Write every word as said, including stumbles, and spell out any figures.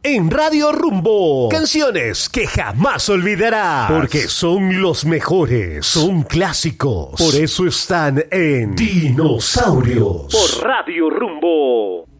en Radio Rumbo. Canciones que jamás olvidarás, porque son los mejores, son clásicos. Por eso están en Dinosaurios. Por Radio Rumbo.